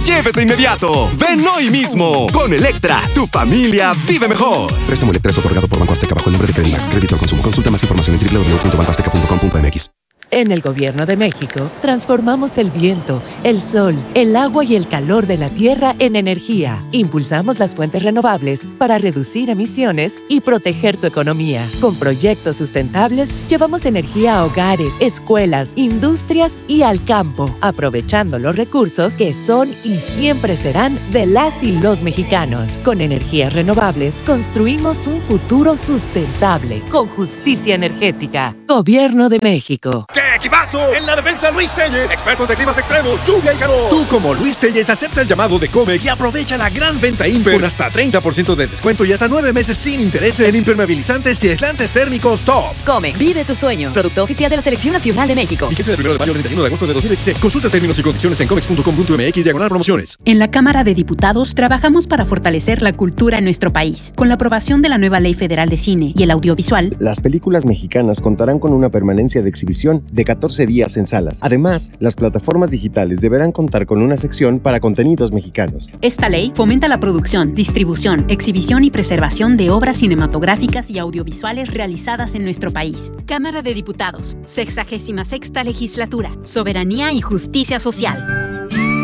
llévese inmediato. Ven hoy mismo. Con Electra, tu familia vive mejor. Préstamo Electra es otorgado por Banco Azteca bajo el nombre de Credimax. Crédito al consumo. Consulta más información en www.bancoazteca.com.mx. En el Gobierno de México, transformamos el viento, el sol, el agua y el calor de la tierra en energía. Impulsamos las fuentes renovables para reducir emisiones y proteger tu economía. Con proyectos sustentables, llevamos energía a hogares, escuelas, industrias y al campo, aprovechando los recursos que son y siempre serán de las y los mexicanos. Con energías renovables, construimos un futuro sustentable, con justicia energética. Gobierno de México. ¡Qué equipazo! En la defensa, Luis Telles, expertos de climas extremos, lluvia y calor. Tú, como Luis Telles, acepta el llamado de Comex y aprovecha la gran venta Imper con hasta 30% de descuento y hasta 9 meses sin intereses en impermeabilizantes y aislantes térmicos top. Comex, vive tus sueños. Producto oficial de la Selección Nacional de México. Fíjese del 1 de mayo al 31 de agosto de 2016. Consulta términos y condiciones en comex.com.mx/promociones. En la Cámara de Diputados trabajamos para fortalecer la cultura en nuestro país. Con la aprobación de la nueva Ley Federal de Cine y el Audiovisual, las películas mexicanas contarán con una permanencia de exhibición de 14 días en salas. Además, las plataformas digitales deberán contar con una sección para contenidos mexicanos. Esta ley fomenta la producción, distribución, exhibición y preservación de obras cinematográficas y audiovisuales realizadas en nuestro país. Cámara de Diputados, 66ª Legislatura, Soberanía y Justicia Social.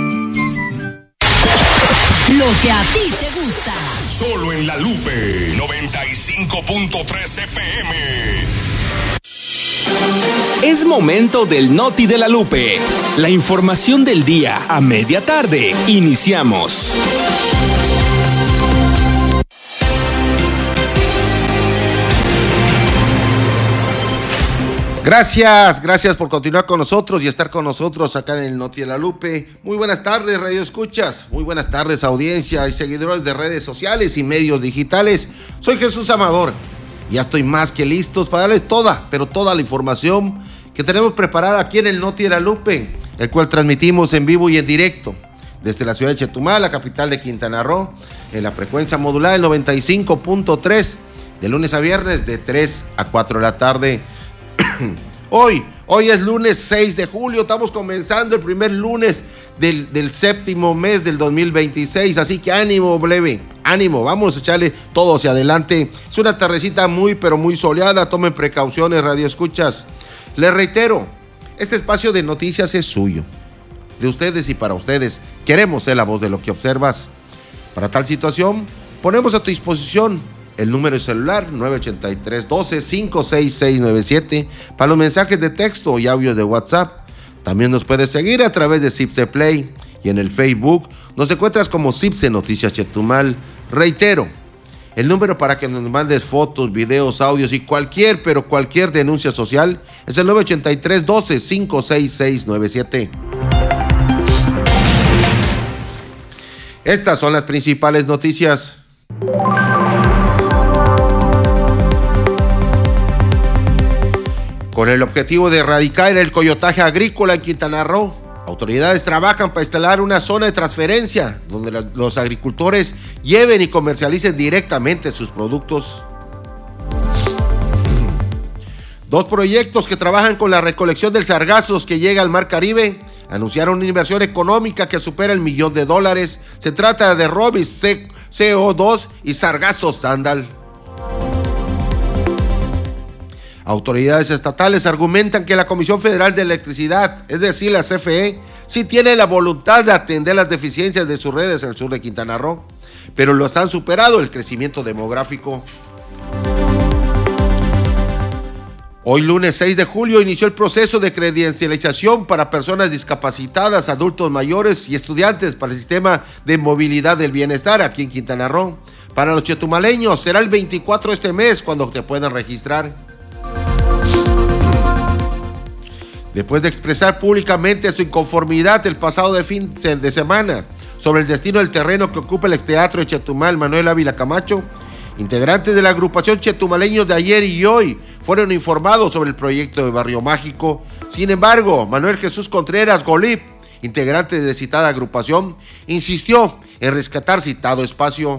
Lo que a ti te gusta. Solo en La Lupe 95.3 FM. Es momento del Noti de la Lupe. La información del día a media tarde. Iniciamos. Gracias por continuar con nosotros y estar con nosotros acá en el Noti de la Lupe. Muy buenas tardes, Radio Escuchas. Muy buenas tardes, audiencia y seguidores de redes sociales y medios digitales. Soy Jesús Amador. Ya estoy más que listos para darles toda la información que tenemos preparada aquí en el Noti de la Lupe, el cual transmitimos en vivo y en directo desde la ciudad de Chetumal, la capital de Quintana Roo, en la frecuencia modulada, el 95.3, de lunes a viernes, de 3 a 4 de la tarde. Hoy es lunes 6 de julio, estamos comenzando el primer lunes del séptimo mes del 2026, así que ánimo, plebe, ánimo, vamos a echarle todo hacia adelante. Es una tardecita pero muy soleada, tomen precauciones, Radio Escuchas. Les reitero, este espacio de noticias es suyo, de ustedes y para ustedes. Queremos ser la voz de lo que observas. Para tal situación, ponemos a tu disposición el número de celular 983-12-56697 para los mensajes de texto y audio de WhatsApp. También nos puedes seguir a través de Cipse Play y en el Facebook nos encuentras como Cipse Noticias Chetumal. Reitero, el número para que nos mandes fotos, videos, audios y cualquier denuncia social es el 983-12-56697. Estas son las principales noticias. Con el objetivo de erradicar el coyotaje agrícola en Quintana Roo, autoridades trabajan para instalar una zona de transferencia donde los agricultores lleven y comercialicen directamente sus productos. 2 proyectos que trabajan con la recolección del sargazo que llega al Mar Caribe anunciaron una inversión económica que supera $1 millón. Se trata de Robis CO2 y sargazo Sandal. Autoridades estatales argumentan que la Comisión Federal de Electricidad, es decir, la CFE, sí tiene la voluntad de atender las deficiencias de sus redes en el sur de Quintana Roo, pero los han superado el crecimiento demográfico. Hoy, lunes 6 de julio, inició el proceso de credencialización para personas discapacitadas, adultos mayores y estudiantes para el sistema de movilidad del bienestar aquí en Quintana Roo. Para los chetumaleños será el 24 de este mes cuando te puedan registrar. Después de expresar públicamente su inconformidad el pasado fin de semana sobre el destino del terreno que ocupa el exteatro de Chetumal, Manuel Ávila Camacho, integrantes de la agrupación Chetumaleños de ayer y hoy fueron informados sobre el proyecto de Barrio Mágico. Sin embargo, Manuel Jesús Contreras Golip, integrante de citada agrupación, insistió en rescatar citado espacio.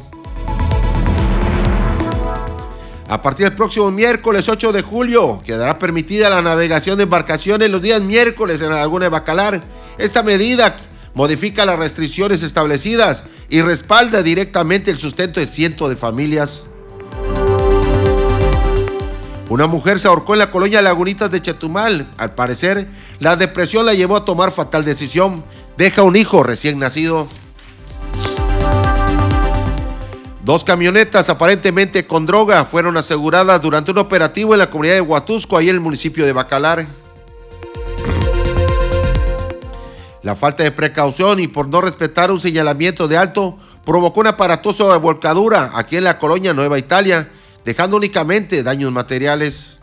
A partir del próximo miércoles 8 de julio quedará permitida la navegación de embarcaciones los días miércoles en la Laguna de Bacalar. Esta medida modifica las restricciones establecidas y respalda directamente el sustento de cientos de familias. Una mujer se ahorcó en la colonia Lagunitas de Chetumal. Al parecer, la depresión la llevó a tomar fatal decisión. Deja un hijo recién nacido. 2 camionetas aparentemente con droga fueron aseguradas durante un operativo en la comunidad de Huatusco, ahí en el municipio de Bacalar. La falta de precaución y por no respetar un señalamiento de alto provocó una aparatosa volcadura aquí en la colonia Nueva Italia, dejando únicamente daños materiales.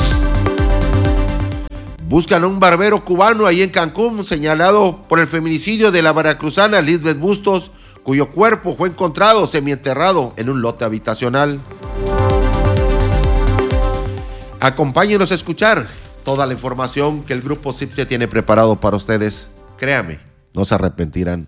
Buscan a un barbero cubano ahí en Cancún, señalado por el feminicidio de la veracruzana Lisbeth Bustos, cuyo cuerpo fue encontrado semienterrado en un lote habitacional. Acompáñenos a escuchar toda la información que el Grupo CIPSE tiene preparado para ustedes. Créame, no se arrepentirán.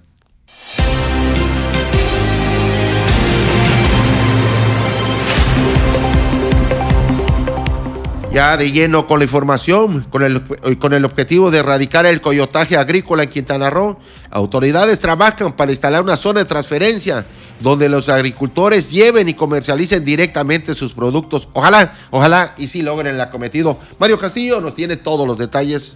Ya de lleno con la información, con el objetivo de erradicar el coyotaje agrícola en Quintana Roo, autoridades trabajan para instalar una zona de transferencia donde los agricultores lleven y comercialicen directamente sus productos. Ojalá y sí logren el acometido. Mario Castillo nos tiene todos los detalles.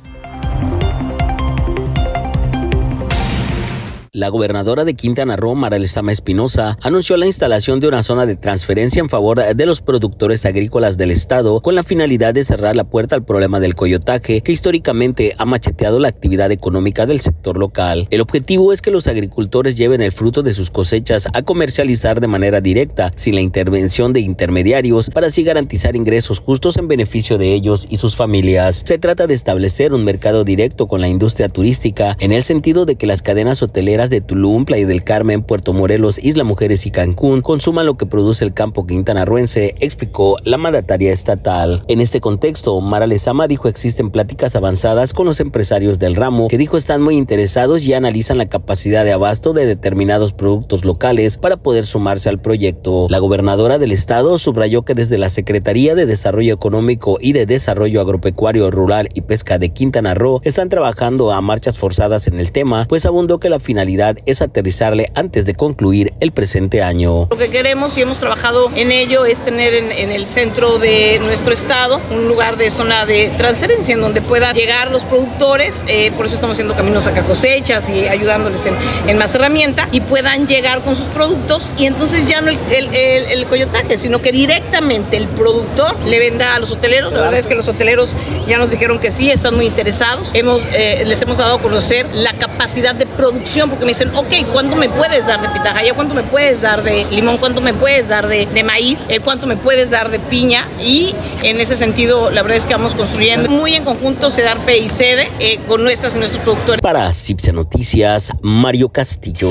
La gobernadora de Quintana Roo, Mara Lezama Espinosa, anunció la instalación de una zona de transferencia en favor de los productores agrícolas del estado con la finalidad de cerrar la puerta al problema del coyotaje que históricamente ha macheteado la actividad económica del sector local. El objetivo es que los agricultores lleven el fruto de sus cosechas a comercializar de manera directa, sin la intervención de intermediarios, para así garantizar ingresos justos en beneficio de ellos y sus familias. Se trata de establecer un mercado directo con la industria turística en el sentido de que las cadenas hoteleras de Tulum, Playa del Carmen, Puerto Morelos, Isla Mujeres y Cancún consuman lo que produce el campo quintanarroense, explicó la mandataria estatal. En este contexto, Mara Lezama dijo existen pláticas avanzadas con los empresarios del ramo, que dijo están muy interesados y analizan la capacidad de abasto de determinados productos locales para poder sumarse al proyecto. La gobernadora del estado subrayó que desde la Secretaría de Desarrollo Económico y de Desarrollo Agropecuario, Rural y Pesca de Quintana Roo están trabajando a marchas forzadas en el tema, pues abundó que la finalidad es aterrizarle antes de concluir el presente año. Lo que queremos y hemos trabajado en ello es tener en el centro de nuestro estado un lugar de zona de transferencia en donde puedan llegar los productores, por eso estamos haciendo caminos a cosechas y ayudándoles en más herramienta y puedan llegar con sus productos y entonces ya no el coyotaje, sino que directamente el productor le venda a los hoteleros. La verdad es que los hoteleros ya nos dijeron que sí, están muy interesados. Les hemos dado a conocer la capacidad de producción, porque me dicen, ok, ¿cuánto me puedes dar de pitahaya? ¿Cuánto me puedes dar de limón? ¿Cuánto me puedes dar de maíz? ¿Cuánto me puedes dar de piña? Y en ese sentido, la verdad es que vamos construyendo muy en conjunto CEDARPE y SEDE con nuestras y nuestros productores. Para CIPSE Noticias, Mario Castillo.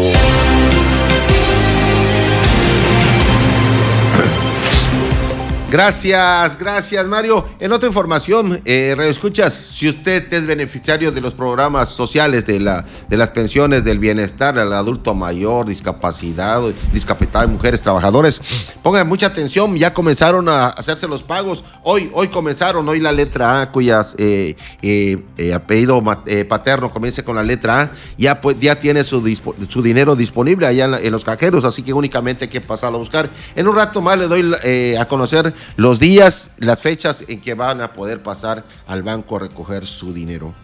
Gracias Mario. En otra información, radioescuchas, si usted es beneficiario de los programas sociales de las pensiones del bienestar al adulto mayor, discapacitado, mujeres, trabajadores, pongan mucha atención, ya comenzaron a hacerse los pagos. Hoy la letra A, cuyas apellido paterno comience con la letra A, ya tiene su dinero disponible allá en los cajeros, así que únicamente hay que pasarlo a buscar. En un rato más le doy a conocer los días, las fechas en que van a poder pasar al banco a recoger su dinero.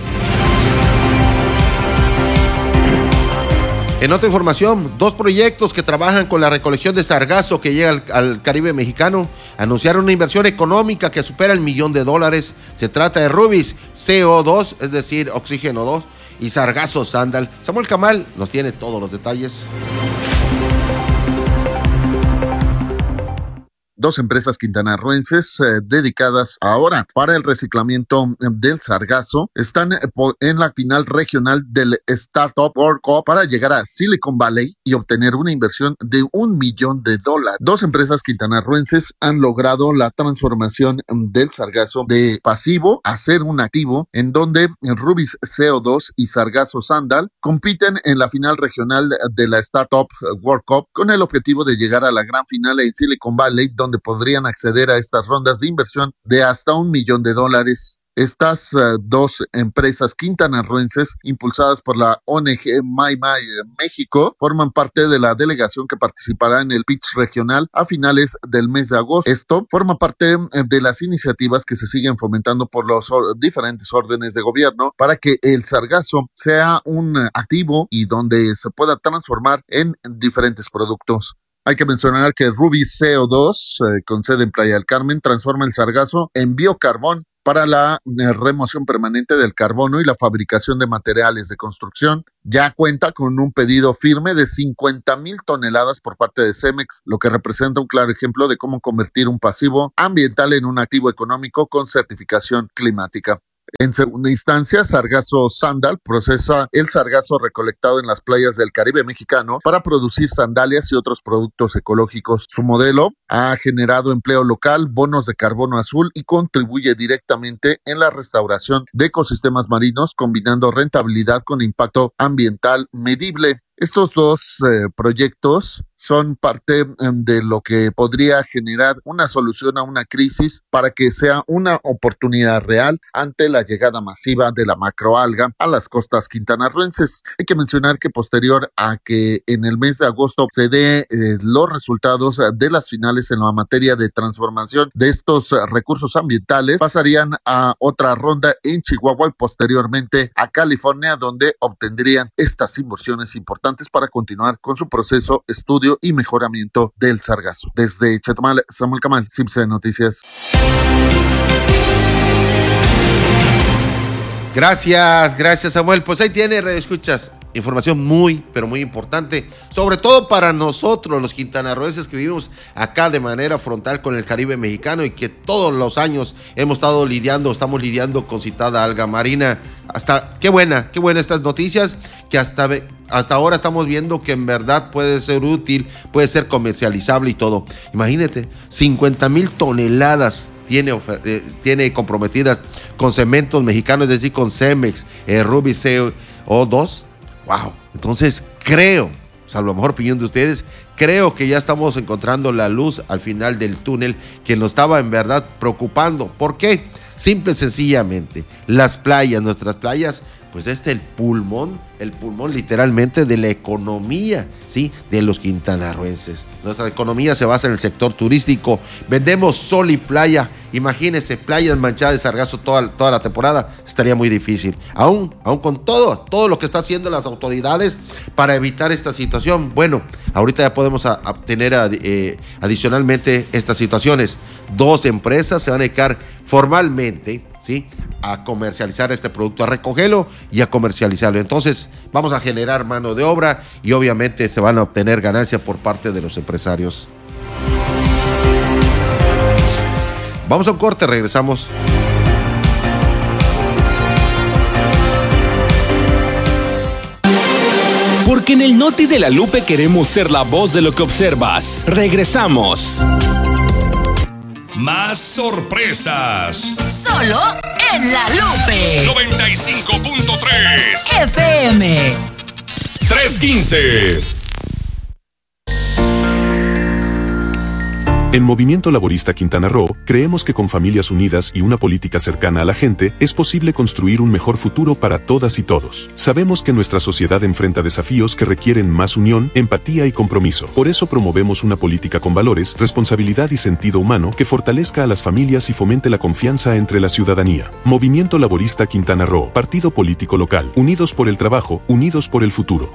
En otra información, 2 proyectos que trabajan con la recolección de sargazo que llega al Caribe mexicano anunciaron una inversión económica que supera $1 millón. Se trata de Rubis CO2, es decir, oxígeno 2, y sargazo Sandal. Samuel Camal nos tiene todos los detalles. 2 empresas quintanarroenses dedicadas ahora para el reciclamiento del sargazo están en la final regional del Startup World Cup para llegar a Silicon Valley y obtener una inversión de $1 millón. 2 empresas quintanarroenses han logrado la transformación del sargazo de pasivo a ser un activo, en donde Rubis CO2 y Sargazo Sandal compiten en la final regional de la Startup World Cup con el objetivo de llegar a la gran final en Silicon Valley, donde podrían acceder a estas rondas de inversión de hasta $1 millón. Estas dos empresas quintanarroenses, impulsadas por la ONG My México, forman parte de la delegación que participará en el pitch regional a finales del mes de agosto. Esto forma parte de las iniciativas que se siguen fomentando por los diferentes órdenes de gobierno para que el sargazo sea un activo y donde se pueda transformar en diferentes productos. Hay que mencionar que Ruby CO2, con sede en Playa del Carmen, transforma el sargazo en biocarbón para la remoción permanente del carbono y la fabricación de materiales de construcción. Ya cuenta con un pedido firme de 50,000 toneladas por parte de Cemex, lo que representa un claro ejemplo de cómo convertir un pasivo ambiental en un activo económico con certificación climática. En segunda instancia, Sargazo Sandal procesa el sargazo recolectado en las playas del Caribe mexicano para producir sandalias y otros productos ecológicos. Su modelo ha generado empleo local, bonos de carbono azul y contribuye directamente en la restauración de ecosistemas marinos, combinando rentabilidad con impacto ambiental medible. Estos dos proyectos son parte de lo que podría generar una solución a una crisis para que sea una oportunidad real ante la llegada masiva de la macroalga a las costas quintanarroenses. Hay que mencionar que posterior a que en el mes de agosto se dé los resultados de las finales en la materia de transformación de estos recursos ambientales, pasarían a otra ronda en Chihuahua y posteriormente a California, donde obtendrían estas inversiones importantes para continuar con su proceso, estudio y mejoramiento del sargazo. Desde Chetumal, Samuel Camal, CIPSE Noticias. Gracias Samuel. Pues ahí tiene, Radio Escuchas, información muy, pero muy importante, sobre todo para nosotros los quintanarroenses que vivimos acá de manera frontal con el Caribe mexicano y que todos los años estamos lidiando con citada alga marina. Qué buena estas noticias que hasta ahora estamos viendo que en verdad puede ser útil, puede ser comercializable y todo. Imagínate, 50,000 toneladas tiene comprometidas con cementos mexicanos, es decir, con Cemex, Ruby CO2. Wow, entonces creo, salvo la mejor opinión de ustedes, creo que ya estamos encontrando la luz al final del túnel que nos estaba en verdad preocupando. ¿Por qué? Simple y sencillamente, nuestras playas, pues es el pulmón literalmente de la economía, ¿sí?, de los quintanarroenses. Nuestra economía se basa en el sector turístico, vendemos sol y playa. Imagínense, playas manchadas de sargazo toda la temporada, estaría muy difícil. Aún con todo lo que está haciendo las autoridades para evitar esta situación. Bueno, ahorita ya podemos obtener adicionalmente estas situaciones. 2 empresas se van a dedicar formalmente, ¿sí?, a comercializar este producto, a recogerlo y a comercializarlo. Entonces vamos a generar mano de obra y obviamente se van a obtener ganancias por parte de los empresarios. Vamos a un corte, regresamos. Porque en el Noti de la Lupe queremos ser la voz de lo que observas. Regresamos. Más sorpresas. Solo en La Lupe 95.3 FM 315. En Movimiento Laborista Quintana Roo, creemos que con familias unidas y una política cercana a la gente, es posible construir un mejor futuro para todas y todos. Sabemos que nuestra sociedad enfrenta desafíos que requieren más unión, empatía y compromiso. Por eso promovemos una política con valores, responsabilidad y sentido humano que fortalezca a las familias y fomente la confianza entre la ciudadanía. Movimiento Laborista Quintana Roo, partido político local, unidos por el trabajo, unidos por el futuro.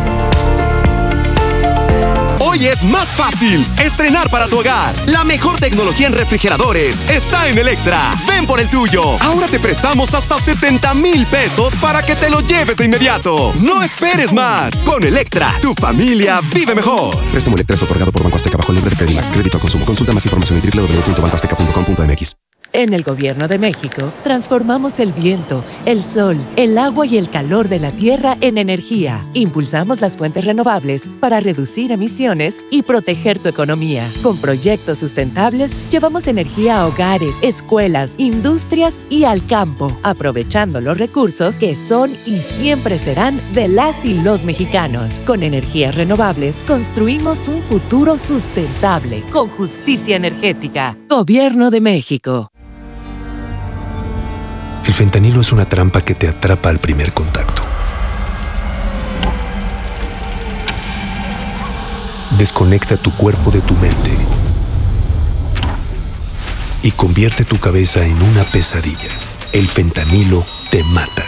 Hoy es más fácil estrenar para tu hogar. La mejor tecnología en refrigeradores está en Electra. Ven por el tuyo. Ahora te prestamos hasta 70,000 pesos para que te lo lleves de inmediato. No esperes más. Con Electra, tu familia vive mejor. Préstamo Electra es otorgado por Banco Azteca bajo el nombre de Credimax. Crédito al consumo. Consulta más información en www.bancoazteca.com.mx. En el Gobierno de México, transformamos el viento, el sol, el agua y el calor de la tierra en energía. Impulsamos las fuentes renovables para reducir emisiones y proteger tu economía. Con proyectos sustentables, llevamos energía a hogares, escuelas, industrias y al campo, aprovechando los recursos que son y siempre serán de las y los mexicanos. Con energías renovables, construimos un futuro sustentable, con justicia energética. Gobierno de México. El fentanilo es una trampa que te atrapa al primer contacto. Desconecta tu cuerpo de tu mente y convierte tu cabeza en una pesadilla. El fentanilo te mata.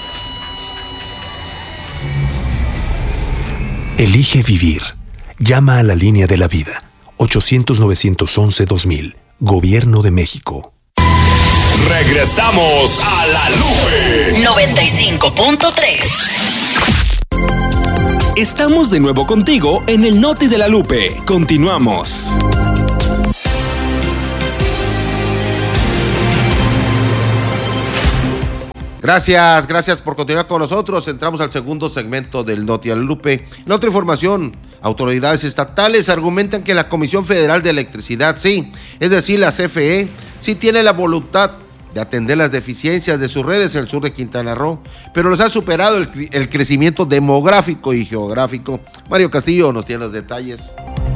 Elige vivir. Llama a la línea de la vida. 800-911-2000. Gobierno de México. Regresamos a La Lupe 95.3. Estamos de nuevo contigo en el Noti de la Lupe. Continuamos. Gracias por continuar con nosotros. Entramos al segundo segmento del Noti de la Lupe. En otra información, autoridades estatales argumentan que la Comisión Federal de Electricidad, es decir, la CFE, sí tiene la voluntad de atender las deficiencias de sus redes en el sur de Quintana Roo, pero los ha superado el crecimiento demográfico y geográfico. Mario Castillo nos tiene los detalles.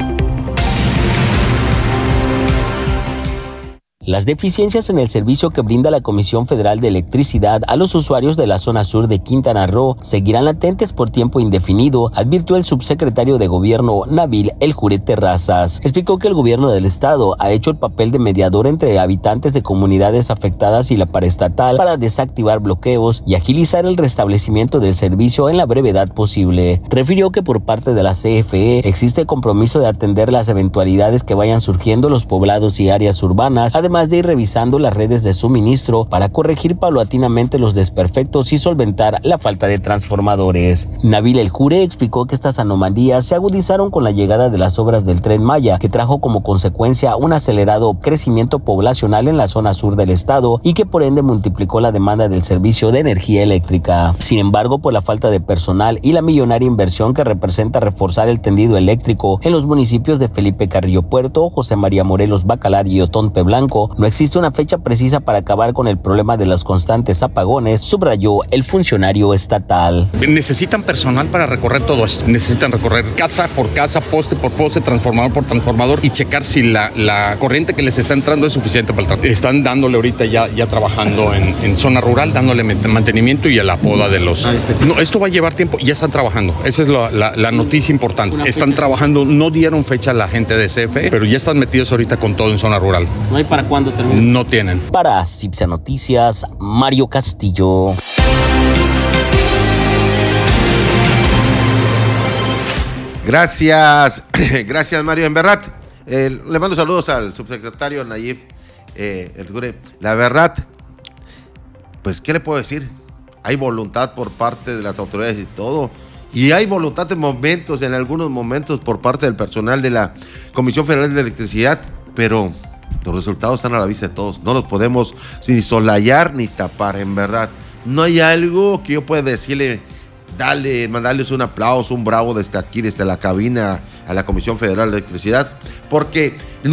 Las deficiencias en el servicio que brinda la Comisión Federal de Electricidad a los usuarios de la zona sur de Quintana Roo seguirán latentes por tiempo indefinido, advirtió el subsecretario de Gobierno Nabil El Jure Terrazas. Explicó que el gobierno del estado ha hecho el papel de mediador entre habitantes de comunidades afectadas y la paraestatal para desactivar bloqueos y agilizar el restablecimiento del servicio en la brevedad posible. Refirió que por parte de la CFE existe compromiso de atender las eventualidades que vayan surgiendo en los poblados y áreas urbanas, además de ir revisando las redes de suministro para corregir paulatinamente los desperfectos y solventar la falta de transformadores. Nabil El Jure explicó que estas anomalías se agudizaron con la llegada de las obras del Tren Maya, que trajo como consecuencia un acelerado crecimiento poblacional en la zona sur del estado y que por ende multiplicó la demanda del servicio de energía eléctrica. Sin embargo, por la falta de personal y la millonaria inversión que representa reforzar el tendido eléctrico en los municipios de Felipe Carrillo Puerto, José María Morelos Bacalar y Otonte Blanco, no existe una fecha precisa para acabar con el problema de los constantes apagones, subrayó el funcionario estatal. Necesitan personal para recorrer todo esto. Necesitan recorrer casa por casa, poste por poste, transformador por transformador y checar si la corriente que les está entrando es suficiente para el tratamiento. Están dándole ahorita ya trabajando en zona rural, dándole mantenimiento y a la poda de los... No, esto va a llevar tiempo, ya están trabajando. Esa es la noticia importante. Están trabajando, no dieron fecha a la gente de CFE, pero ya están metidos ahorita con todo en zona rural. ¿No hay para cuándo termina? No tienen. Para CIPSA Noticias, Mario Castillo. Gracias Mario. En verdad, le mando saludos al subsecretario Nayib El Jure. La verdad, pues, ¿qué le puedo decir? Hay voluntad por parte de las autoridades y todo. Y hay voluntad en algunos momentos, por parte del personal de la Comisión Federal de Electricidad, pero los resultados están a la vista de todos. No los podemos ni solayar ni tapar, en verdad. No hay algo que yo pueda decirle, mandarles un aplauso, un bravo desde aquí, desde la cabina a la Comisión Federal de Electricidad, porque el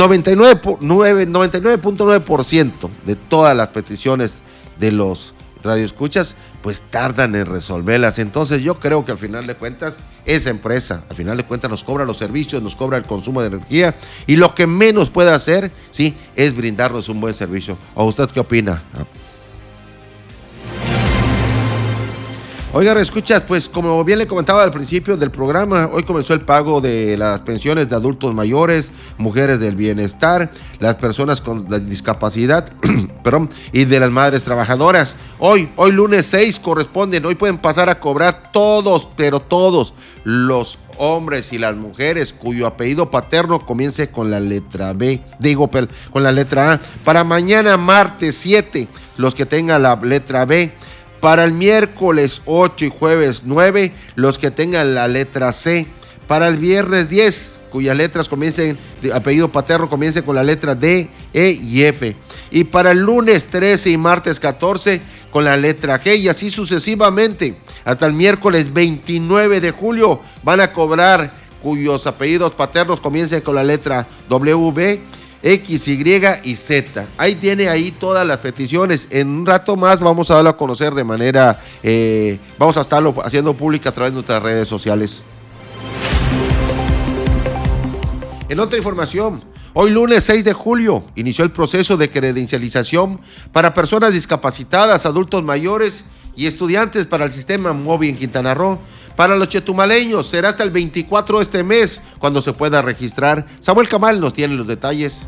99.9% de todas las peticiones de los radioescuchas, pues tardan en resolverlas. Entonces yo creo que al final de cuentas, esa empresa, al final de cuentas nos cobra los servicios, nos cobra el consumo de energía, y lo que menos puede hacer, es brindarnos un buen servicio. ¿O usted qué opina? Oiga, escuchas, pues como bien le comentaba al principio del programa, hoy comenzó el pago de las pensiones de adultos mayores, mujeres del bienestar, las personas con discapacidad, y de las madres trabajadoras. Hoy lunes 6 corresponden, hoy pueden pasar a cobrar todos, pero todos los hombres y las mujeres cuyo apellido paterno comience con la letra con la letra A. Para mañana martes 7, los que tengan la letra B. Para el miércoles 8 y jueves 9, los que tengan la letra C. Para el viernes 10, cuyas letras apellido paterno comience con la letra D, E y F. Y para el lunes 13 y martes 14, con la letra G, y así sucesivamente. Hasta el miércoles 29 de julio van a cobrar cuyos apellidos paternos comiencen con la letra W, X, Y y Z. Ahí tiene todas las peticiones. En un rato más vamos a darlo a conocer de manera, vamos a estarlo haciendo pública a través de nuestras redes sociales. En otra información, Hoy lunes 6 de julio inició el proceso de credencialización para personas discapacitadas, adultos mayores y estudiantes para el sistema MOVI en Quintana Roo. Para los chetumaleños será hasta el 24 de este mes cuando se pueda registrar. Samuel Camal nos tiene los detalles.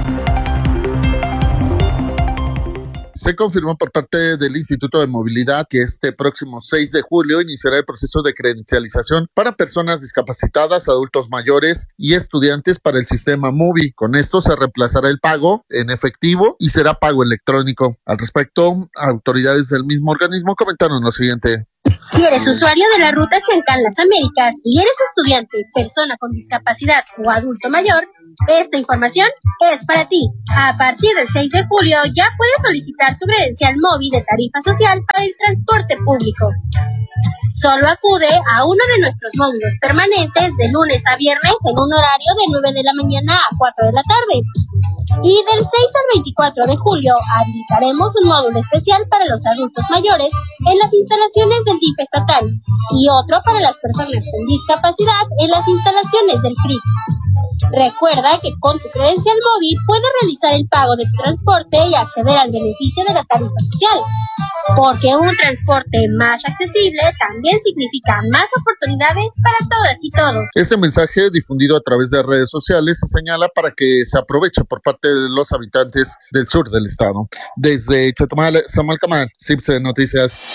Se confirmó por parte del Instituto de Movilidad que este próximo 6 de julio iniciará el proceso de credencialización para personas discapacitadas, adultos mayores y estudiantes para el sistema MOVI. Con esto se reemplazará el pago en efectivo y será pago electrónico. Al respecto, autoridades del mismo organismo comentaron lo siguiente. Si eres usuario de la ruta Siancán Las Américas y eres estudiante, persona con discapacidad o adulto mayor, esta información es para ti. A partir del 6 de julio ya puedes solicitar tu credencial móvil de tarifa social para el transporte público. Solo acude a uno de nuestros módulos permanentes de lunes a viernes en un horario de 9 de la mañana a 4 de la tarde. Y del 6 al 24 de julio habilitaremos un módulo especial para los adultos mayores en las instalaciones del DIF estatal y otro para las personas con discapacidad en las instalaciones del CRIT. Recuerda que con tu credencial móvil puedes realizar el pago de tu transporte y acceder al beneficio de la tarifa social. Porque un transporte más accesible también significa más oportunidades para todas y todos. Este mensaje, difundido a través de redes sociales, se señala para que se aproveche por parte de los habitantes del sur del estado. Desde Chetumal, Samuel Camal, CIPSE Noticias.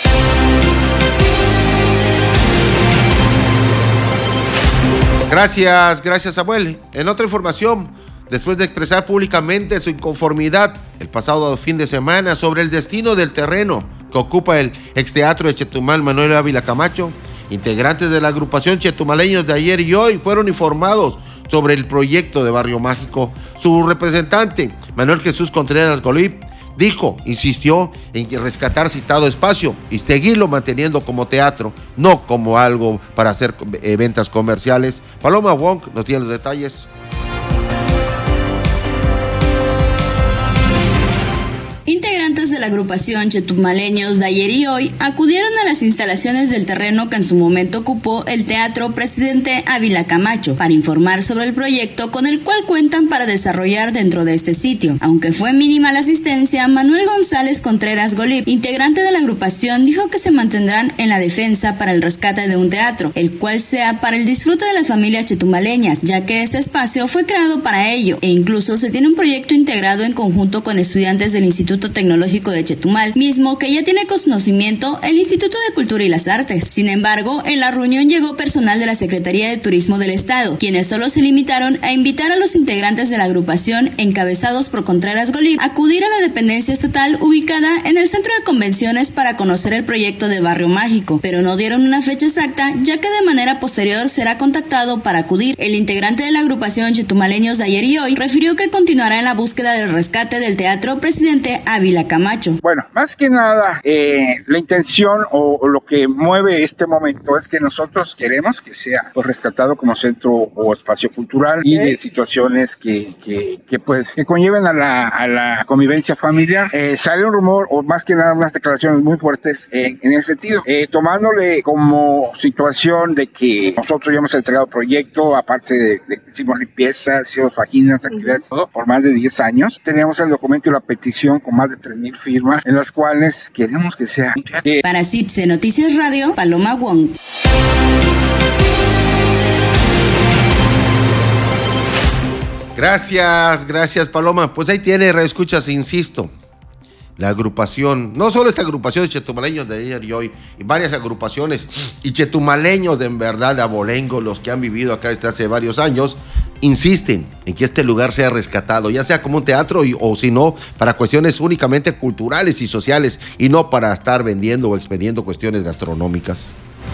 Gracias Samuel. En otra información, después de expresar públicamente su inconformidad el pasado fin de semana sobre el destino del terreno que ocupa el exteatro de Chetumal Manuel Ávila Camacho, integrantes de la agrupación Chetumaleños de Ayer y Hoy fueron informados sobre el proyecto de Barrio Mágico. Su representante, Manuel Jesús Contreras Golip, insistió en rescatar citado espacio y seguirlo manteniendo como teatro, no como algo para hacer ventas comerciales. Paloma Wong nos tiene los detalles. Integrantes de la agrupación Chetumaleños de Ayer y Hoy acudieron a las instalaciones del terreno que en su momento ocupó el Teatro Presidente Ávila Camacho para informar sobre el proyecto con el cual cuentan para desarrollar dentro de este sitio. Aunque fue mínima la asistencia, Manuel González Contreras Golip, integrante de la agrupación, dijo que se mantendrán en la defensa para el rescate de un teatro, el cual sea para el disfrute de las familias chetumaleñas, ya que este espacio fue creado para ello e incluso se tiene un proyecto integrado en conjunto con estudiantes del Instituto Tecnológico de Chetumal, mismo que ya tiene conocimiento el Instituto de Cultura y las Artes. Sin embargo, en la reunión llegó personal de la Secretaría de Turismo del Estado, quienes solo se limitaron a invitar a los integrantes de la agrupación, encabezados por Contreras Golip, a acudir a la dependencia estatal ubicada en el centro de convenciones para conocer el proyecto de Barrio Mágico, pero no dieron una fecha exacta, ya que de manera posterior será contactado para acudir. El integrante de la agrupación Chetumaleños de Ayer y Hoy refirió que continuará en la búsqueda del rescate del Teatro Presidente Ávila Camacho. Bueno, más que nada, la intención o lo que mueve este momento es que nosotros queremos que sea pues, rescatado como centro o espacio cultural y de situaciones que conlleven a la convivencia familiar. Sale un rumor o más que nada unas declaraciones muy fuertes en ese sentido, tomándole como situación de que nosotros ya hemos entregado proyecto, aparte de hicimos limpieza, hicimos vaginas, actividades, todo, por más de 10 años. Teníamos el documento y la petición con más de 3,000 firmas, en las cuales queremos que sea. Para CIPSE Noticias Radio, Paloma Wong. Gracias Paloma. Pues ahí tiene, reescuchas, insisto. La agrupación, no solo esta agrupación de chetumaleños de Ayer y Hoy, y varias agrupaciones, y chetumaleños de en verdad, de abolengo, los que han vivido acá desde hace varios años, insisten en que este lugar sea rescatado, ya sea como un teatro o si no, para cuestiones únicamente culturales y sociales, y no para estar vendiendo o expediendo cuestiones gastronómicas.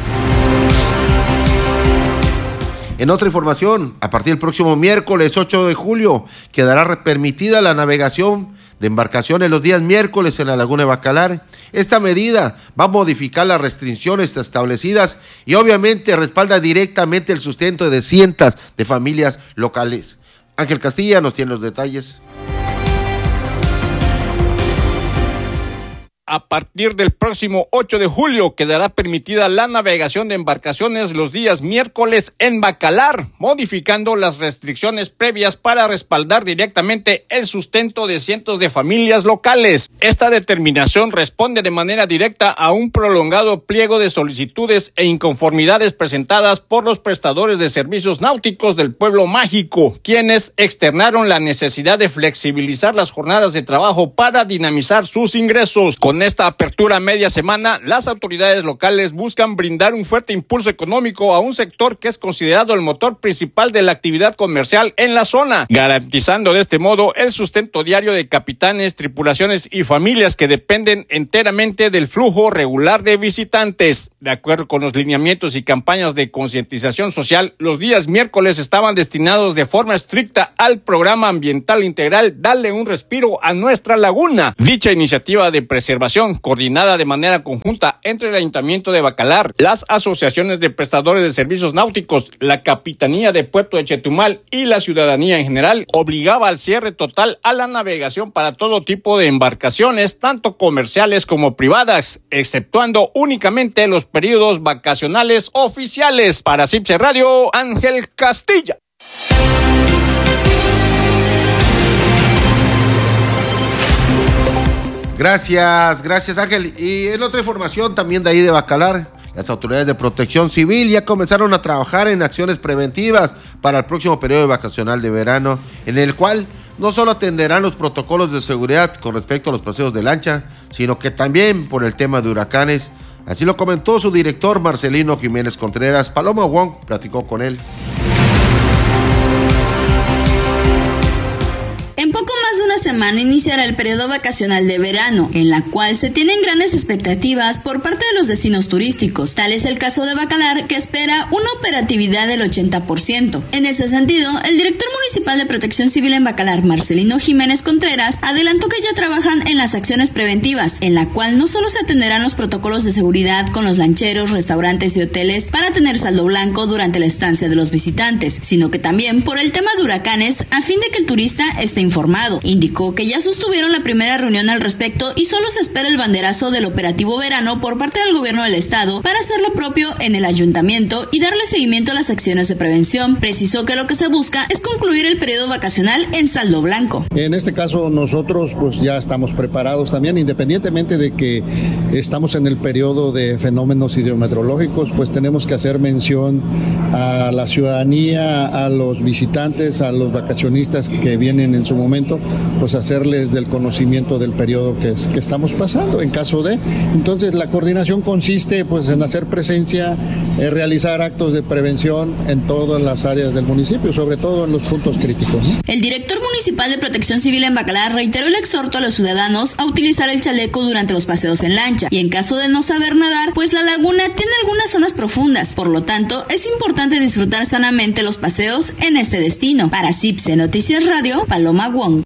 En otra información, a partir del próximo miércoles 8 de julio, quedará permitida la navegación de embarcaciones los días miércoles en la Laguna de Bacalar. Esta medida va a modificar las restricciones establecidas y obviamente respalda directamente el sustento de cientos de familias locales. Ángel Castilla nos tiene los detalles. A partir del próximo 8 de julio quedará permitida la navegación de embarcaciones los días miércoles en Bacalar, modificando las restricciones previas para respaldar directamente el sustento de cientos de familias locales. Esta determinación responde de manera directa a un prolongado pliego de solicitudes e inconformidades presentadas por los prestadores de servicios náuticos del Pueblo Mágico, quienes externaron la necesidad de flexibilizar las jornadas de trabajo para dinamizar sus ingresos. Con esta apertura media semana, las autoridades locales buscan brindar un fuerte impulso económico a un sector que es considerado el motor principal de la actividad comercial en la zona, garantizando de este modo el sustento diario de capitanes, tripulaciones y familias que dependen enteramente del flujo regular de visitantes. De acuerdo con los lineamientos y campañas de concientización social, los días miércoles estaban destinados de forma estricta al programa ambiental integral Dale un respiro a nuestra laguna. Dicha iniciativa de preservación, coordinada de manera conjunta entre el Ayuntamiento de Bacalar, las asociaciones de prestadores de servicios náuticos, la Capitanía de Puerto de Chetumal y la ciudadanía en general, obligaba al cierre total a la navegación para todo tipo de embarcaciones, tanto comerciales como privadas, exceptuando únicamente los periodos vacacionales oficiales. Para CIPSE Radio, Ángel Castilla. Gracias Ángel. Y en otra información también de ahí de Bacalar, las autoridades de protección civil ya comenzaron a trabajar en acciones preventivas para el próximo periodo vacacional de verano, en el cual no solo atenderán los protocolos de seguridad con respecto a los paseos de lancha, sino que también por el tema de huracanes. Así lo comentó su director Marcelino Jiménez Contreras. Paloma Wong platicó con él. En poco más de una semana iniciará el periodo vacacional de verano, en la cual se tienen grandes expectativas por parte de los destinos turísticos. Tal es el caso de Bacalar, que espera una operatividad del 80%. En ese sentido, el director municipal de Protección Civil en Bacalar, Marcelino Jiménez Contreras, adelantó que ya trabajan en las acciones preventivas, en la cual no solo se atenderán los protocolos de seguridad con los lancheros, restaurantes y hoteles para tener saldo blanco durante la estancia de los visitantes, sino que también por el tema de huracanes, a fin de que el turista esté informado. Indicó que ya sostuvieron la primera reunión al respecto y solo se espera el banderazo del operativo verano por parte del gobierno del estado para hacer lo propio en el ayuntamiento y darle seguimiento a las acciones de prevención. Precisó que lo que se busca es concluir el periodo vacacional en saldo blanco. En este caso nosotros pues ya estamos preparados también, independientemente de que estamos en el periodo de fenómenos hidrometeorológicos, pues tenemos que hacer mención a la ciudadanía, a los visitantes, a los vacacionistas que vienen en su momento, pues hacerles del conocimiento del periodo que estamos pasando en caso de. Entonces la coordinación consiste pues en hacer presencia, realizar actos de prevención en todas las áreas del municipio, sobre todo en los puntos críticos, ¿no? El director municipal de Protección Civil en Bacalar reiteró el exhorto a los ciudadanos a utilizar el chaleco durante los paseos en lancha y en caso de no saber nadar, pues la laguna tiene algunas zonas profundas, por lo tanto es importante disfrutar sanamente los paseos en este destino. Para CIPSE Noticias Radio, Paloma Wong.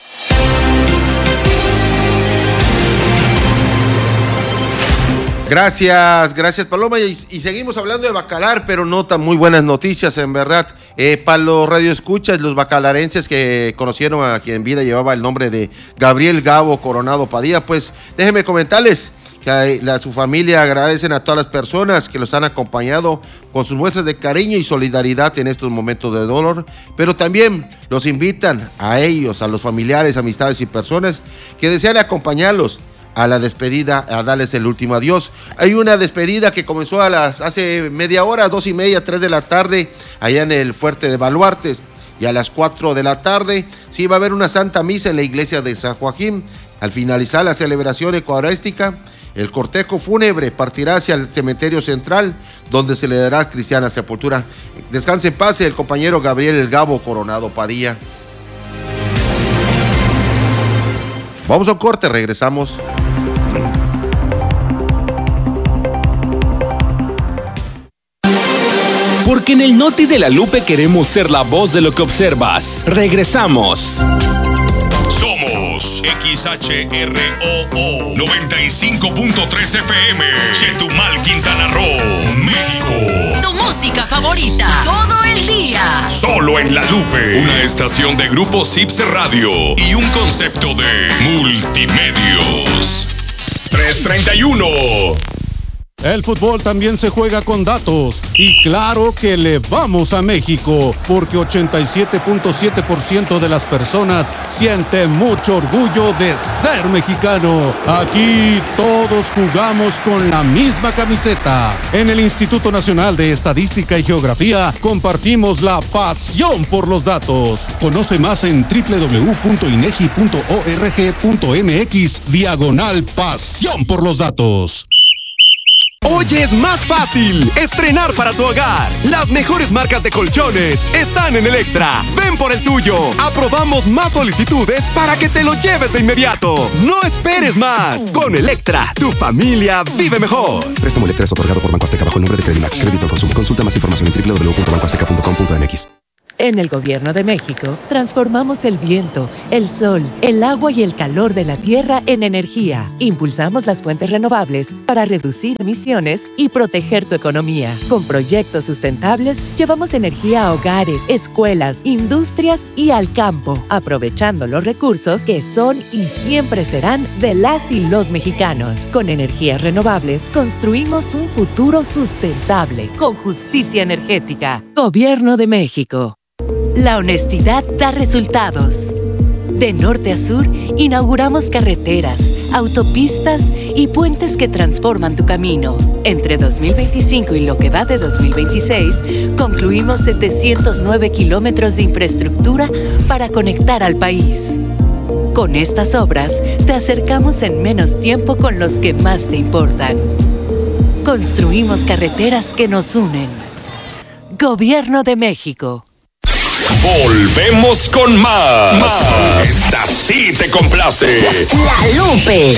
Gracias Paloma, y seguimos hablando de Bacalar, pero no tan muy buenas noticias en verdad. Para los radioescuchas, los bacalarenses que conocieron a quien en vida llevaba el nombre de Gabriel Gabo Coronado Padilla, pues déjenme comentarles que su familia agradecen a todas las personas que los han acompañado con sus muestras de cariño y solidaridad en estos momentos de dolor, pero también los invitan a ellos, a los familiares, amistades y personas que desean acompañarlos a la despedida, a darles el último adiós. Hay una despedida que comenzó hace media hora, 2:30, 3 de la tarde, allá en el Fuerte de Baluartes, y a las 4 de la tarde sí va a haber una santa misa en la iglesia de San Joaquín. Al finalizar la celebración eucarística, el cortejo fúnebre partirá hacia el cementerio central, donde se le dará cristiana sepultura. Descanse en paz el compañero Gabriel El Gabo Coronado Padilla. Vamos a un corte, regresamos. Porque en el Noti de la Lupe queremos ser la voz de lo que observas. Regresamos. Somos XHROO 95.3 FM, Chetumal, Quintana Roo, México. Tu música favorita, todo el día. Solo en La Lupe, una estación de Grupo CIPSE Radio y un concepto de multimedios. 331. El fútbol también se juega con datos y claro que le vamos a México porque 87.7% de las personas sienten mucho orgullo de ser mexicano. Aquí todos jugamos con la misma camiseta. En el Instituto Nacional de Estadística y Geografía compartimos la pasión por los datos. Conoce más en www.inegi.org.mx/pasión por los datos. Hoy es más fácil estrenar para tu hogar. Las mejores marcas de colchones están en Electra. Ven por el tuyo. Aprobamos más solicitudes para que te lo lleves de inmediato. No esperes más. Con Electra, tu familia vive mejor. Préstamo Electra es otorgado por Banco Azteca bajo el nombre de Credimax. Crédito al consumo. Consulta más información en www.bancoazteca.com.mx. En el Gobierno de México, transformamos el viento, el sol, el agua y el calor de la tierra en energía. Impulsamos las fuentes renovables para reducir emisiones y proteger tu economía. Con proyectos sustentables, llevamos energía a hogares, escuelas, industrias y al campo, aprovechando los recursos que son y siempre serán de las y los mexicanos. Con energías renovables, construimos un futuro sustentable, con justicia energética. Gobierno de México. La honestidad da resultados. De norte a sur, inauguramos carreteras, autopistas y puentes que transforman tu camino. Entre 2025 y lo que va de 2026, concluimos 709 kilómetros de infraestructura para conectar al país. Con estas obras, te acercamos en menos tiempo con los que más te importan. Construimos carreteras que nos unen. Gobierno de México. Volvemos con más. Esta sí te complace. La Lupe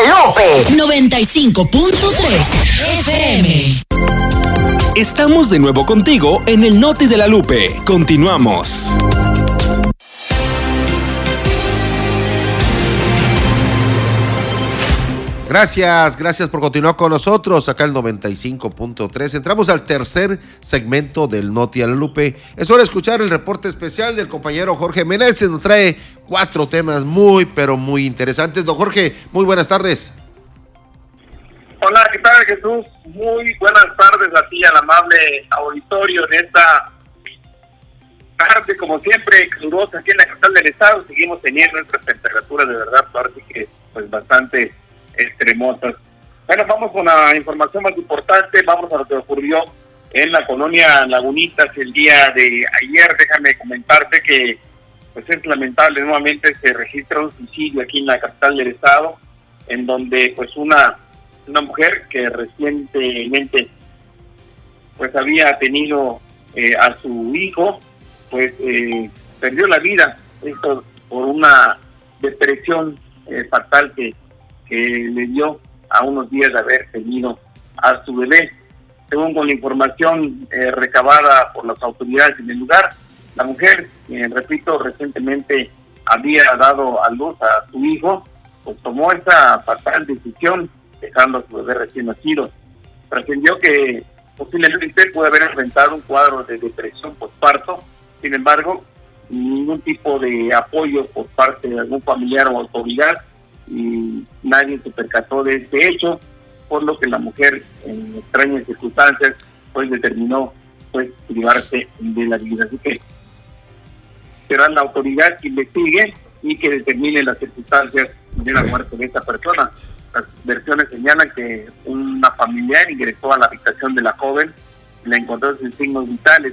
95.3 FM. Estamos de nuevo contigo en el Noti de la Lupe. Continuamos. Gracias por continuar con nosotros acá el 95.3. Entramos al tercer segmento del Noti a la Lupe. Es hora de escuchar el reporte especial del compañero Jorge Meneses. Nos trae 4 temas muy interesantes. Don Jorge, muy buenas tardes. Hola, ¿qué tal, Jesús? Muy buenas tardes a ti, al amable auditorio de esta tarde, como siempre, calurosa aquí en la capital del estado. Seguimos teniendo nuestras temperaturas de verdad, parece que pues bastante extremosas. Bueno, vamos con la información más importante. Vamos a lo que ocurrió en la colonia Lagunitas el día de ayer. Déjame comentarte que pues es lamentable, nuevamente se registra un suicidio aquí en la capital del estado, en donde pues una mujer que recientemente pues había tenido a su hijo, pues perdió la vida, esto por una depresión fatal que le dio a unos días de haber tenido a su bebé. Según con la información recabada por las autoridades en el lugar, la mujer, repito, recientemente había dado a luz a su hijo, pues tomó esa fatal decisión, dejando a su bebé recién nacido. Trascendió que posiblemente puede haber enfrentado un cuadro de depresión postparto. Sin embargo, ningún tipo de apoyo por parte de algún familiar o autoridad, y nadie se percató de este hecho, por lo que la mujer, en extrañas circunstancias, pues determinó pues privarse de la vida. Así que será la autoridad que investigue y que determine las circunstancias de la muerte de esta persona. Las versiones señalan que una familiar ingresó a la habitación de la joven, la encontró sin signos vitales.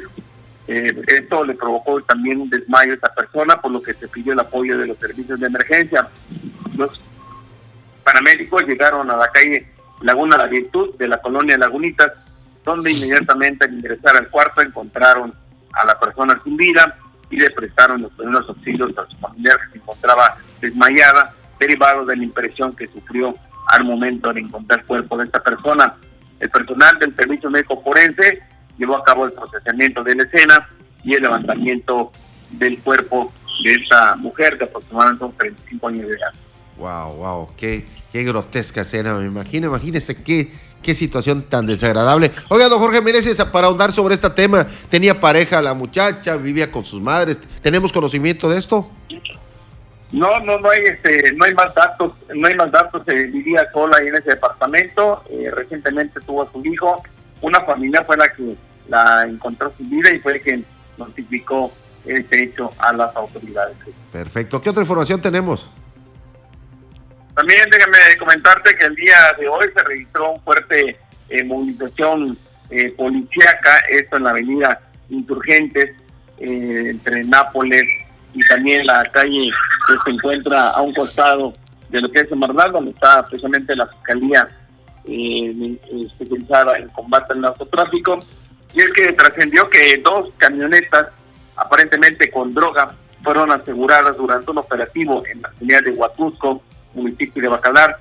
Esto le provocó también un desmayo a esta persona, por lo que se pidió el apoyo de los servicios de emergencia. Los paramédicos llegaron a la calle Laguna La Virtud de la colonia Lagunitas, donde inmediatamente al ingresar al cuarto encontraron a la persona sin vida y le prestaron los primeros auxilios a su familiar, que se encontraba desmayada, derivado de la impresión que sufrió al momento de encontrar el cuerpo de esta persona. El personal del servicio médico forense llevó a cabo el procesamiento de la escena y el levantamiento del cuerpo de esta mujer de aproximadamente 35 años de edad. Wow, qué grotesca escena, me imagino. Imagínese qué situación tan desagradable. Oiga, don Jorge Meneses, para ahondar sobre este tema, ¿tenía pareja la muchacha? ¿Vivía con sus madres? ¿Tenemos conocimiento de esto? No hay más datos, vivía sola ahí en ese departamento, recientemente tuvo a su hijo, una familia fue la que la encontró sin vida y fue quien notificó este hecho a las autoridades. Perfecto, ¿qué otra información tenemos? También déjame comentarte que el día de hoy se registró un fuerte movilización policíaca, esto en la avenida Insurgentes, entre Nápoles y también la calle que se encuentra a un costado de lo que es Semarnat, donde está precisamente la Fiscalía especializada en combate al narcotráfico. Y es que trascendió que 2 camionetas, aparentemente con droga, fueron aseguradas durante un operativo en la comunidad de Huatusco, municipio de Bacalar.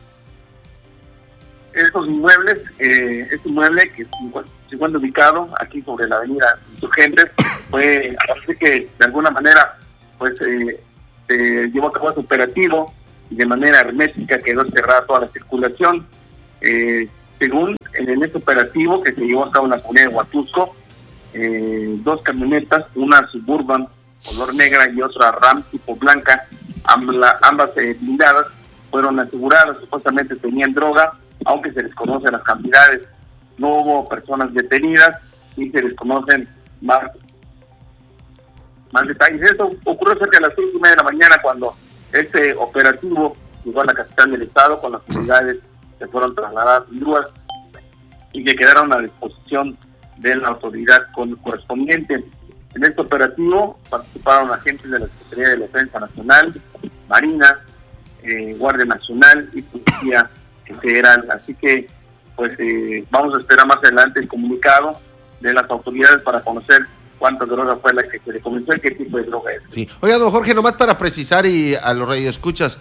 Estos inmuebles, este inmueble que se encuentra ubicado aquí sobre la avenida Insurgentes, así que de alguna manera pues se llevó a cabo ese operativo y de manera hermética quedó cerrada toda la circulación. Según en este operativo que se llevó a cabo en la comunidad de Huatusco, 2 camionetas, una Suburban color negra y otra Ram tipo blanca, ambas blindadas, fueron aseguradas, supuestamente tenían droga, aunque se desconocen las cantidades. No hubo personas detenidas y se desconocen más detalles. Esto ocurrió cerca de las 6:30 de la mañana cuando este operativo llegó a la capital del estado, con las unidades que fueron trasladadas en grúas y que quedaron a disposición de la autoridad correspondiente. En este operativo participaron agentes de la Secretaría de Defensa Nacional, Marina, Guardia Nacional y Policía Federal. Así que pues vamos a esperar más adelante el comunicado de las autoridades para conocer cuánta droga fue la que se le comenzó y qué tipo de droga es. Sí. Oiga, don Jorge, nomás para precisar y a los radioescuchas,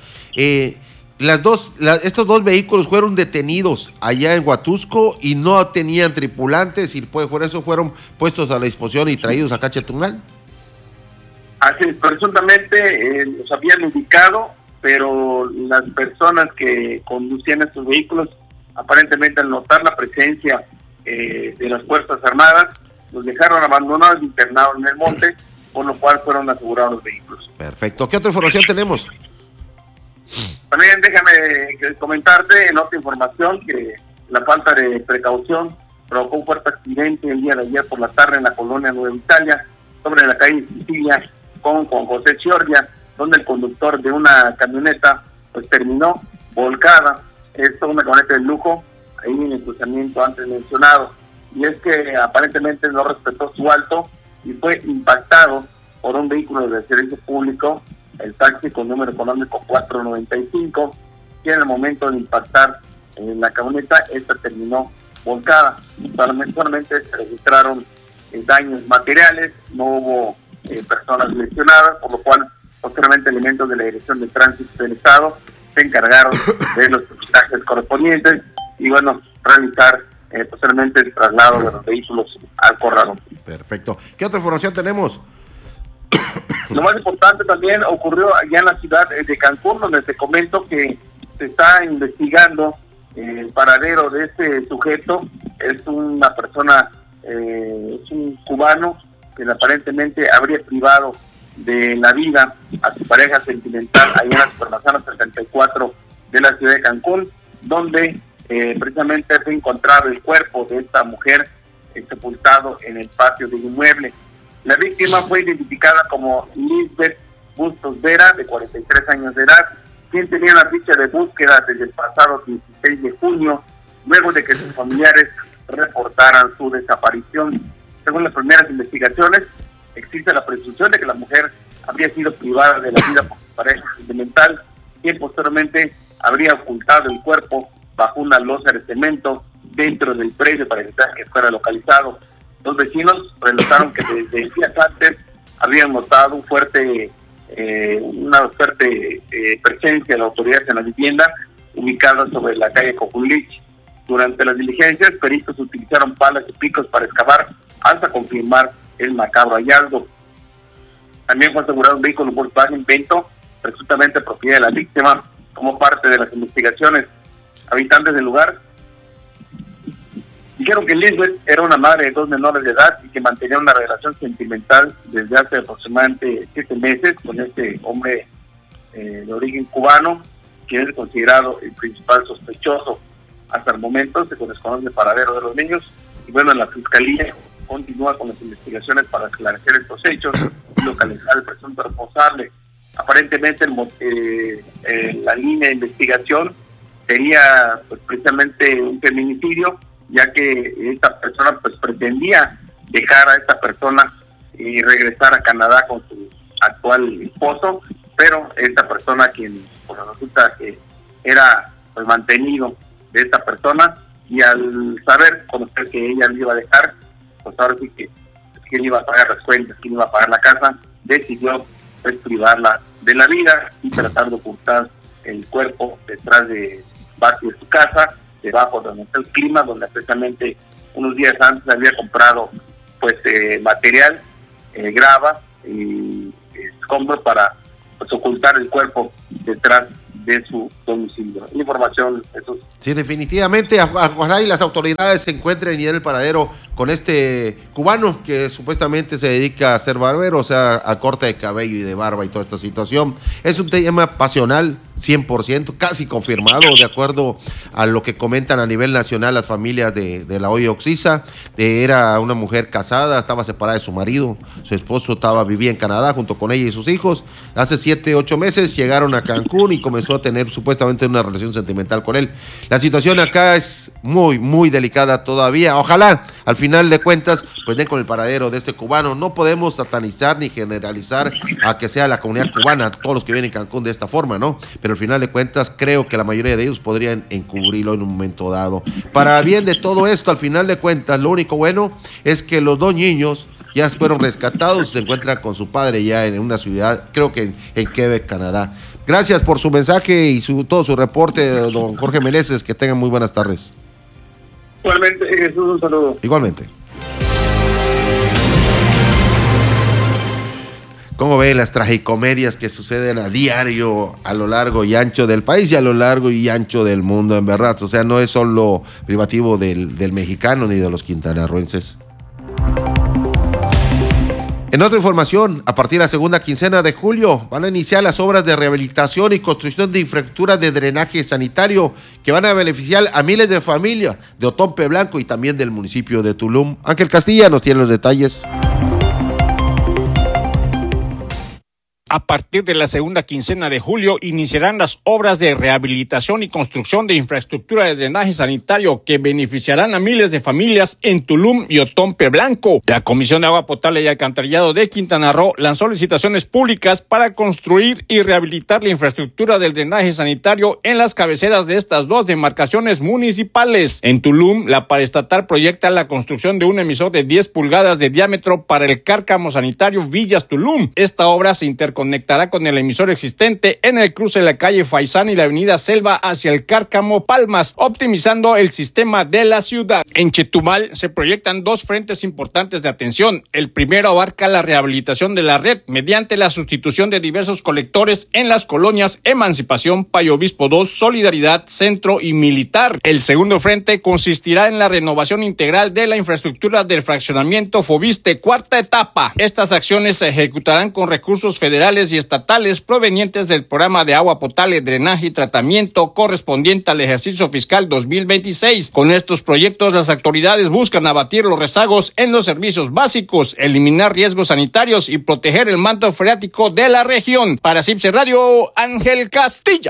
estos 2 vehículos fueron detenidos allá en Huatusco y no tenían tripulantes y por eso fueron puestos a la disposición y traídos acá a Chetumal. Así, presuntamente los habían ubicado, pero las personas que conducían estos vehículos, aparentemente al notar la presencia de las Fuerzas Armadas, los dejaron abandonados e internados en el monte, por lo cual fueron asegurados los vehículos. Perfecto. ¿Qué otra información tenemos? También déjame comentarte en otra información que la falta de precaución provocó un fuerte accidente el día de ayer por la tarde en la colonia Nueva Italia, sobre la calle Sicilia con José Chiordia, donde el conductor de una camioneta pues terminó volcada. Esto es una camioneta de lujo, ahí en el cruzamiento antes mencionado, y es que aparentemente no respetó su alto y fue impactado por un vehículo de servicio público, el taxi con número económico 495, que en el momento de impactar en la camioneta, esta terminó volcada. Solamente se registraron daños materiales, no hubo personas lesionadas, por lo cual posteriormente elementos de la Dirección de Tránsito del Estado se encargaron de los peritajes correspondientes y realizar posteriormente el traslado de los vehículos al corralón. Perfecto. ¿Qué otra información tenemos? Lo más importante también ocurrió allá en la ciudad de Cancún, donde te comento que se está investigando el paradero de este sujeto. Es una persona, es un cubano que aparentemente habría privado de la vida a su pareja sentimental allá en la Supermanzana 34 de la ciudad de Cancún, donde precisamente fue encontrado el cuerpo de esta mujer sepultado en el patio del inmueble. La víctima fue identificada como Lisbeth Bustos Vera, de 43 años de edad, quien tenía una ficha de búsqueda desde el pasado 16 de junio, luego de que sus familiares reportaran su desaparición. Según las primeras investigaciones, existe la presunción de que la mujer habría sido privada de la vida por su pareja sentimental, quien posteriormente habría ocultado el cuerpo bajo una losa de cemento dentro del predio para evitar que fuera localizado. Los vecinos relataron que desde días antes habían notado una fuerte presencia de las autoridades en la vivienda ubicada sobre la calle Cojulich. Durante las diligencias, peritos utilizaron palas y picos para excavar hasta confirmar el macabro hallazgo. También fue asegurado un vehículo Volkswagen Vento, presuntamente propiedad de la víctima, como parte de las investigaciones. Habitantes del lugar dijeron que Lisbeth era una madre de 2 menores de edad y que mantenía una relación sentimental desde hace aproximadamente 7 meses con este hombre de origen cubano, quien es considerado el principal sospechoso. Hasta el momento se desconoce el paradero de los niños y bueno, la Fiscalía continúa con las investigaciones para esclarecer estos hechos y localizar al presunto responsable. Aparentemente la línea de investigación sería pues precisamente un feminicidio, ya que esta persona pues pretendía dejar a esta persona y regresar a Canadá con su actual esposo, pero esta persona quien pues, resulta que era pues mantenido de esta persona, y al conocer que ella lo iba a dejar, pues ahora sí que quién iba a pagar las cuentas, quién iba a pagar la casa, decidió pues privarla de la vida y tratar de ocultar el cuerpo detrás de patio de su casa, debajo de donde está el clima, donde precisamente unos días antes había comprado pues material, grava y escombros para pues, ocultar el cuerpo detrás de su domicilio. Información, eso. Sí, definitivamente, ojalá y las autoridades se encuentren y en el paradero con este cubano que supuestamente se dedica a ser barbero, o sea, a corte de cabello y de barba y toda esta situación. Es un tema pasional, 100%, casi confirmado, de acuerdo a lo que comentan a nivel nacional las familias de la Hoyo Oxisa. Era una mujer casada, estaba separada de su marido, su esposo vivía en Canadá junto con ella y sus hijos. Hace 7-8 meses llegaron a Cancún y comenzó a tener supuestamente una relación sentimental con él. La situación acá es muy, muy delicada todavía. Ojalá, al final de cuentas, pues den con el paradero de este cubano. No podemos satanizar ni generalizar a que sea la comunidad cubana, todos los que vienen a Cancún de esta forma, ¿no? Pero al final de cuentas creo que la mayoría de ellos podrían encubrirlo en un momento dado. Para bien de todo esto, al final de cuentas, lo único bueno es que los dos niños ya fueron rescatados, se encuentran con su padre ya en una ciudad, creo que en Quebec, Canadá. Gracias por su mensaje y todo su reporte, don Jorge Meneses. Que tengan muy buenas tardes. Igualmente, Jesús, un saludo. Igualmente. ¿Cómo ven las tragicomedias que suceden a diario a lo largo y ancho del país y a lo largo y ancho del mundo, en verdad? O sea, no es solo privativo del mexicano ni de los quintanarroenses. En otra información, a partir de la segunda quincena de julio van a iniciar las obras de rehabilitación y construcción de infraestructura de drenaje sanitario que van a beneficiar a miles de familias de Otompe Blanco y también del municipio de Tulum. Ángel Castilla nos tiene los detalles. A partir de la segunda quincena de julio iniciarán las obras de rehabilitación y construcción de infraestructura de drenaje sanitario que beneficiarán a miles de familias en Tulum y Otompe Blanco. La Comisión de Agua Potable y Alcantarillado de Quintana Roo lanzó licitaciones públicas para construir y rehabilitar la infraestructura del drenaje sanitario en las cabeceras de estas dos demarcaciones municipales. En Tulum, la paraestatal proyecta la construcción de un emisor de 10 pulgadas de diámetro para el cárcamo sanitario Villas Tulum. Esta obra se interconectará con el emisor existente en el cruce de la calle Faisán y la avenida Selva hacia el cárcamo Palmas, optimizando el sistema de la ciudad. En Chetumal se proyectan dos frentes importantes de atención. El primero abarca la rehabilitación de la red mediante la sustitución de diversos colectores en las colonias Emancipación, Payo Obispo 2, Solidaridad, Centro y Militar. El segundo frente consistirá en la renovación integral de la infraestructura del fraccionamiento Fobiste, cuarta etapa. Estas acciones se ejecutarán con recursos federales y estatales provenientes del programa de agua potable, drenaje y tratamiento correspondiente al ejercicio fiscal 2026. Con estos proyectos, las autoridades buscan abatir los rezagos en los servicios básicos, eliminar riesgos sanitarios y proteger el manto freático de la región. Para CIPSE Radio, Ángel Castilla.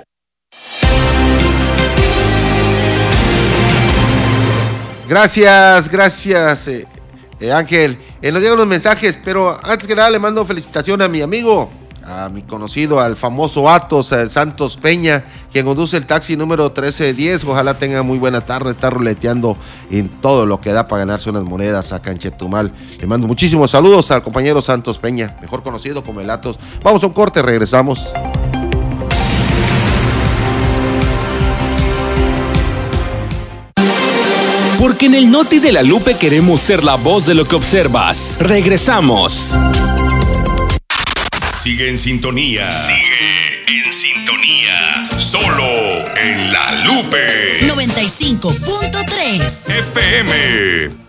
Gracias, Ángel. Nos llegan los mensajes, pero antes que nada le mando felicitación a mi amigo, a mi conocido, al famoso Atos Santos Peña, quien conduce el taxi número 1310. Ojalá tenga muy buena tarde, está ruleteando en todo lo que da para ganarse unas monedas acá en Chetumal. Le mando muchísimos saludos al compañero Santos Peña, mejor conocido como el Atos. Vamos a un corte, regresamos. Porque en el Noti de la Lupe queremos ser la voz de lo que observas. Regresamos. Sigue en sintonía. Solo en La Lupe 95.3 FM.